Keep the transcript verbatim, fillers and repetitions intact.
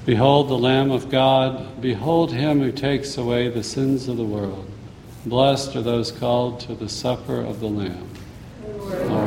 Behold the Lamb of God, behold him who takes away the sins of the world. Blessed are those called to the supper of the Lamb. Lord,